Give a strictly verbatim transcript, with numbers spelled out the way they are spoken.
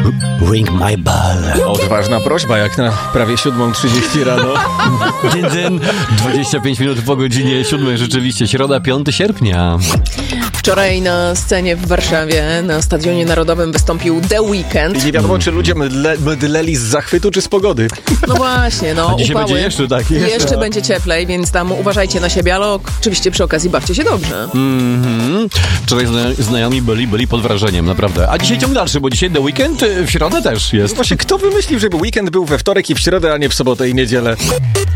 ring my bell. Odważna prośba, jak na prawie siódma trzydzieści rano. Dzień dzień, dwadzieścia pięć minut po godzinie siódmej, rzeczywiście, środa, piątego sierpnia. Wczoraj na scenie w Warszawie, na Stadionie Narodowym wystąpił The Weeknd. I nie wiadomo, czy ludzie mydle, mydleli z zachwytu, czy z pogody. No właśnie, no, A dzisiaj upały. będzie jeszcze tak, jeszcze. Jeszcze będzie cieplej, więc tam uważajcie na siebie, ale oczywiście przy okazji bawcie się dobrze. Mhm. Wczoraj zna- znajomi byli, byli pod wrażeniem, naprawdę. A dzisiaj ciąg dalszy, bo dzisiaj The Weeknd w środę też jest. Właśnie, kto wymyślił, żeby weekend był we wtorek i w środę, a nie w sobotę i niedzielę?